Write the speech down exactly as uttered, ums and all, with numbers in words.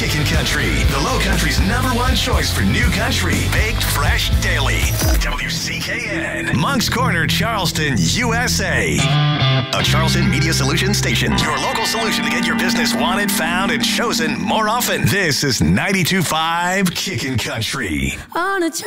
Kickin' Country, the Low Country's number one choice for new country, baked fresh daily. W C K N, Moncks Corner, Charleston, U S A. A Charleston Media Solutions station, your local solution to get your business wanted, found, and chosen more often. This is ninety-two point five Kickin' Country. On a